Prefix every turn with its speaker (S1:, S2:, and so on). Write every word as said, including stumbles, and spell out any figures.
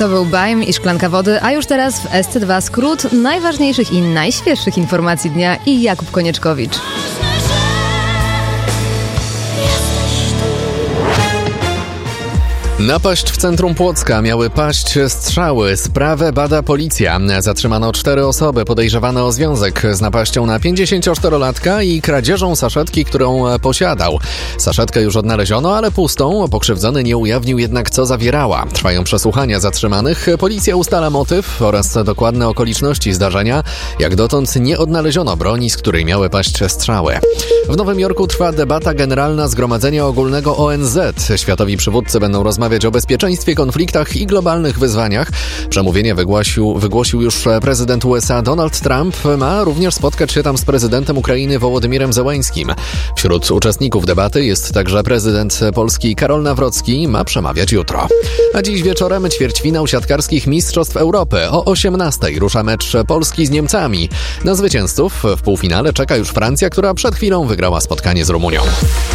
S1: To był Baim i szklanka wody, a już teraz w S C dwa skrót najważniejszych i najświeższych informacji dnia i Jakub Konieczkowicz.
S2: Napaść w centrum Płocka. Miały paść strzały. Sprawę bada policja. Zatrzymano cztery osoby podejrzewane o związek z napaścią na pięćdziesięcioczterolatka i kradzieżą saszetki, którą posiadał. Saszetkę już odnaleziono, ale pustą. Pokrzywdzony nie ujawnił jednak, co zawierała. Trwają przesłuchania zatrzymanych. Policja ustala motyw oraz dokładne okoliczności zdarzenia. Jak dotąd nie odnaleziono broni, z której miały paść strzały. W Nowym Jorku trwa debata generalna Zgromadzenia Ogólnego O N Z. Światowi przywódcy będą rozmawiać o bezpieczeństwie, konfliktach i globalnych wyzwaniach. Przemówienie wygłosił, wygłosił już prezydent U S A Donald Trump. Ma również spotkać się tam z prezydentem Ukrainy Wołodymirem Zełańskim. Wśród uczestników debaty jest także prezydent Polski Karol Nawrocki. Ma przemawiać jutro. A dziś wieczorem ćwierćfinał siatkarskich Mistrzostw Europy. O osiemnastej rusza mecz Polski z Niemcami. Na zwycięzców w półfinale czeka już Francja, która przed chwilą wygrała spotkanie z Rumunią.